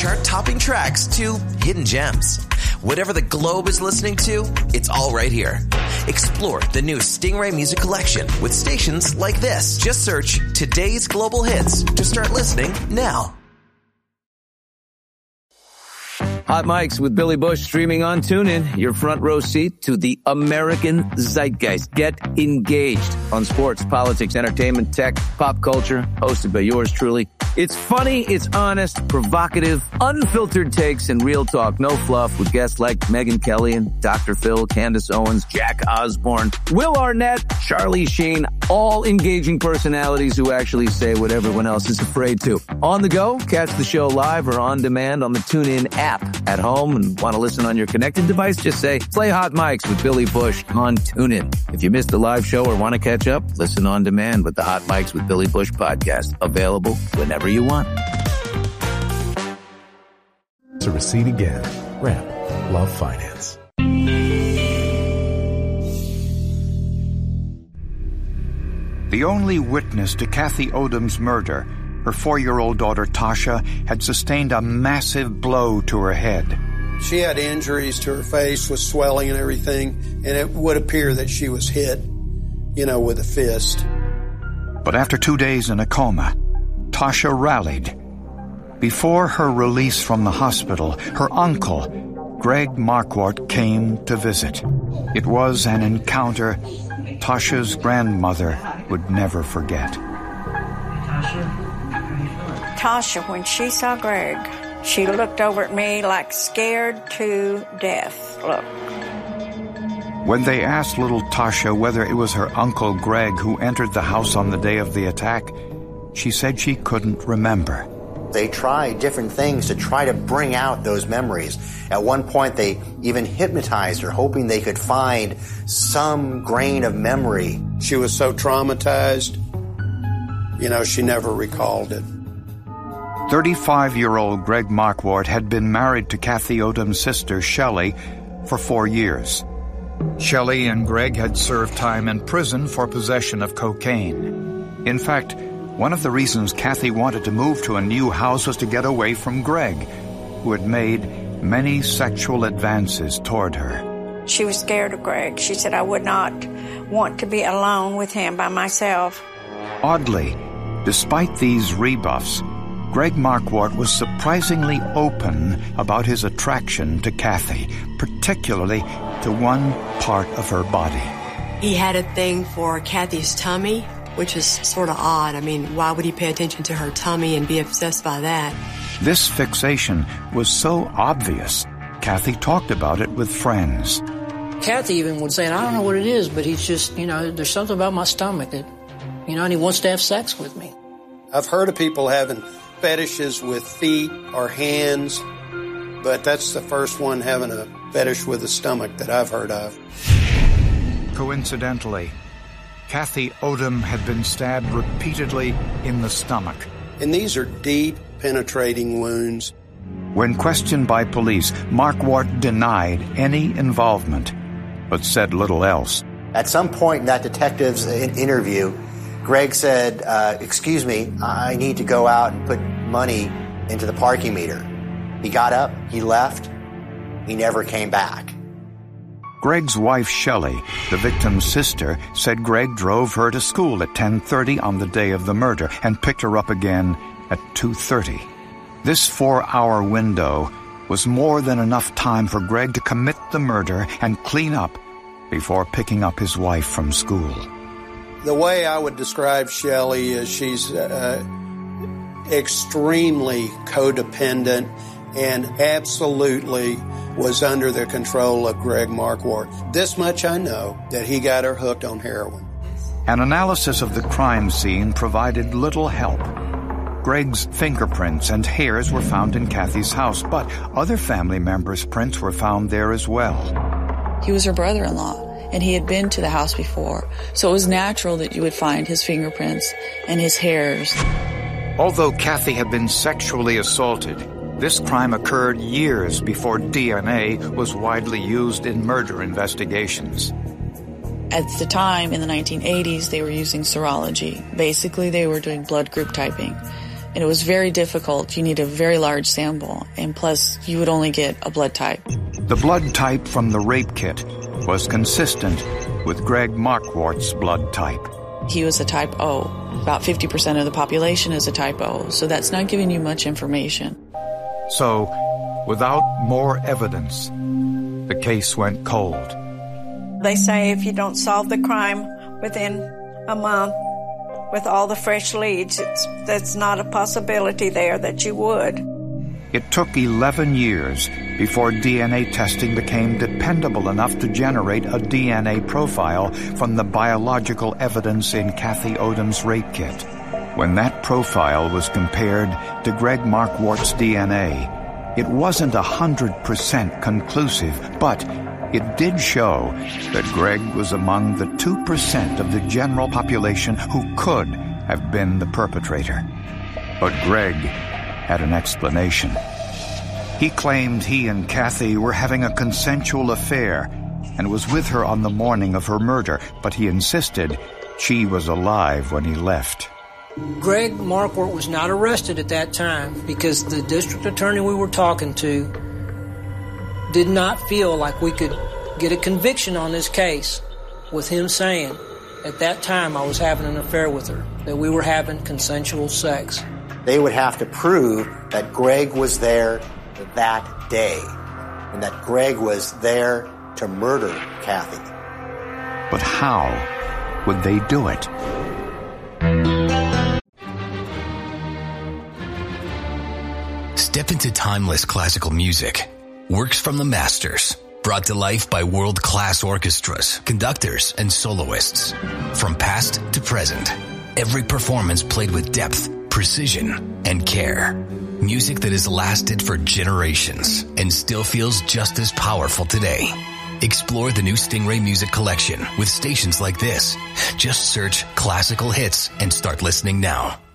chart-topping tracks to hidden gems. Whatever the globe is listening to, it's all right here. Explore the new Stingray Music Collection with stations like this. Just search Today's Global Hits to start listening now. Hot Mics with Billy Bush streaming on TuneIn. Your front row seat to the American zeitgeist. Get engaged on sports, politics, entertainment, tech, pop culture. Hosted by yours truly. It's funny, it's honest, provocative, unfiltered takes, and real talk. No fluff with guests like Megyn Kelly and Dr. Phil, Candace Owens, Jack Osborne, Will Arnett, Charlie Sheen. All engaging personalities who actually say what everyone else is afraid to. On the go, catch the show live or on demand on the TuneIn app. At home and want to listen on your connected device, just say, play Hot Mics with Billy Bush on TuneIn. If you missed the live show or want to catch up, listen on demand with the Hot Mics with Billy Bush podcast. Available whenever you want. To recede again. Ramp. Love Finance. The only witness to Kathy Odom's murder, her 4-year-old daughter Tasha, had sustained a massive blow to her head. She had injuries to her face with swelling and everything, and it would appear that she was hit, with a fist. But after 2 days in a coma, Tasha rallied. Before her release from the hospital, her uncle, Greg Marquardt, came to visit. It was an encounter Tasha's grandmother would never forget. Tasha, when she saw Greg, she looked over at me like scared to death. Look. When they asked little Tasha whether it was her uncle Greg who entered the house on the day of the attack, she said she couldn't remember. They tried different things to try to bring out those memories. At one point, they even hypnotized her, hoping they could find some grain of memory. She was so traumatized, she never recalled it. 35-year-old Greg Marquardt had been married to Kathy Odom's sister, Shelley, for 4 years. Shelley and Greg had served time in prison for possession of cocaine. In fact, one of the reasons Kathy wanted to move to a new house was to get away from Greg, who had made many sexual advances toward her. She was scared of Greg. She said, I would not want to be alone with him by myself. Oddly, despite these rebuffs, Greg Marquardt was surprisingly open about his attraction to Kathy, particularly to one part of her body. He had a thing for Kathy's tummy, which is sort of odd. I mean, why would he pay attention to her tummy and be obsessed by that? This fixation was so obvious, Kathy talked about it with friends. Kathy even would say, I don't know what it is, but he's just, there's something about my stomach that, and he wants to have sex with me. I've heard of people having fetishes with feet or hands, but that's the first one having a fetish with the stomach that I've heard of. Coincidentally, Kathy Odom had been stabbed repeatedly in the stomach. And these are deep, penetrating wounds. When questioned by police, Marquardt denied any involvement, but said little else. At some point in that detective's interview, Greg said, excuse me, I need to go out and put money into the parking meter. He got up, he left, he never came back. Greg's wife, Shelley, the victim's sister, said Greg drove her to school at 10:30 on the day of the murder and picked her up again at 2:30. This 4-hour window was more than enough time for Greg to commit the murder and clean up before picking up his wife from school. The way I would describe Shelley is she's extremely codependent and absolutely was under the control of Greg Marquardt. This much I know, that he got her hooked on heroin. An analysis of the crime scene provided little help. Greg's fingerprints and hairs were found in Kathy's house, but other family members' prints were found there as well. He was her brother-in-law, and he had been to the house before, so it was natural that you would find his fingerprints and his hairs. Although Kathy had been sexually assaulted, this crime occurred years before DNA was widely used in murder investigations. At the time, in the 1980s, they were using serology. Basically, they were doing blood group typing. And it was very difficult. You need a very large sample, and plus you would only get a blood type. The blood type from the rape kit was consistent with Greg Marquardt's blood type. He was a type O. About 50% of the population is a type O, so that's not giving you much information. So, without more evidence, the case went cold. They say if you don't solve the crime within a month with all the fresh leads, that's not a possibility there that you would. It took 11 years before DNA testing became dependable enough to generate a DNA profile from the biological evidence in Kathy Odom's rape kit. When that profile was compared to Greg Marquardt's DNA, it wasn't 100% conclusive, but it did show that Greg was among the 2% of the general population who could have been the perpetrator. But Greg had an explanation. He claimed he and Kathy were having a consensual affair and was with her on the morning of her murder, but he insisted she was alive when he left. Greg Marquardt was not arrested at that time because the district attorney we were talking to did not feel like we could get a conviction on this case with him saying, at that time I was having an affair with her, that we were having consensual sex. They would have to prove that Greg was there that day and that Greg was there to murder Kathy. But how would they do it? Step into timeless classical music. Works from the masters. Brought to life by world-class orchestras, conductors, and soloists. From past to present. Every performance played with depth, precision, and care. Music that has lasted for generations and still feels just as powerful today. Explore the new Stingray Music Collection with stations like this. Just search classical hits and start listening now.